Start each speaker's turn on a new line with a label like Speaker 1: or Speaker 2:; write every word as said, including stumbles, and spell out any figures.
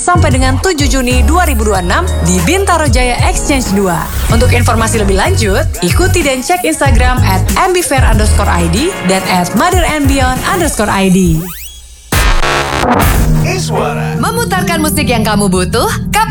Speaker 1: sampai dengan tujuh Juni dua ribu dua puluh enam di Bintaro Jaya Exchange dua. Untuk informasi lebih lanjut, ikuti dan cek Instagram at ambifair underscore id dan at motherandbeyond underscore id.
Speaker 2: Iswara.
Speaker 1: Memutarkan musik yang kamu butuh, kapan